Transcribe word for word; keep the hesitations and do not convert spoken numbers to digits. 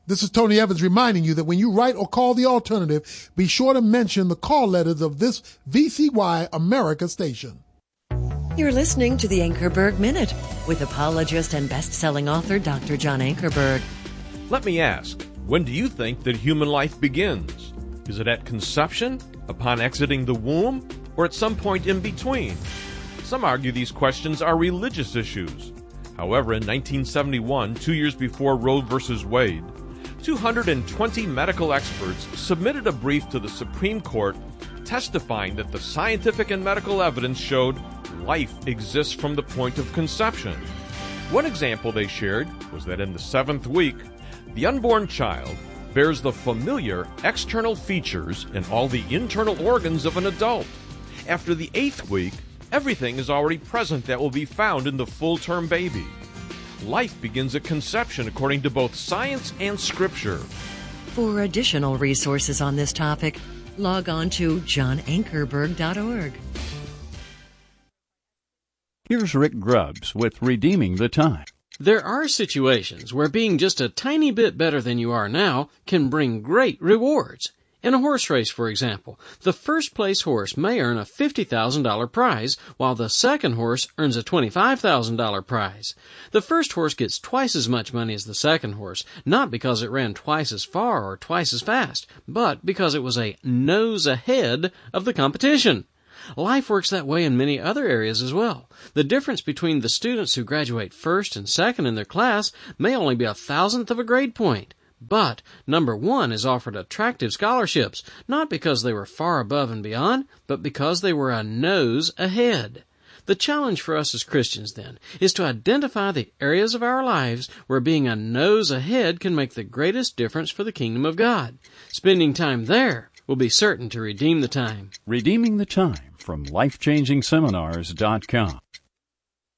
This is Tony Evans reminding you that when you write or call the alternative, be sure to mention the call letters of this V C Y America station. You're listening to the Ankerberg Minute with apologist and best-selling author Doctor John Ankerberg. Let me ask, when do you think that human life begins? Is it at conception, upon exiting the womb, or at some point in between? Some argue these questions are religious issues. However, in nineteen seventy-one, two years before Roe versus Wade, two hundred twenty medical experts submitted a brief to the Supreme Court testifying that the scientific and medical evidence showed life exists from the point of conception. One example they shared was that in the seventh week, the unborn child bears the familiar external features and all the internal organs of an adult. After the eighth week, everything is already present that will be found in the full-term baby. Life begins at conception according to both science and Scripture. For additional resources on this topic, log on to john ankerberg dot org. Here's Rick Grubbs with Redeeming the Time. There are situations where being just a tiny bit better than you are now can bring great rewards. In a horse race, for example, the first-place horse may earn a fifty thousand dollars prize, while the second horse earns a twenty-five thousand dollars prize. The first horse gets twice as much money as the second horse, not because it ran twice as far or twice as fast, but because it was a nose ahead of the competition. Life works that way in many other areas as well. The difference between the students who graduate first and second in their class may only be a thousandth of a grade point. But number one is offered attractive scholarships, not because they were far above and beyond, but because they were a nose ahead. The challenge for us as Christians, then, is to identify the areas of our lives where being a nose ahead can make the greatest difference for the kingdom of God. Spending time there will be certain to redeem the time. Redeeming the Time from life changing seminars dot com.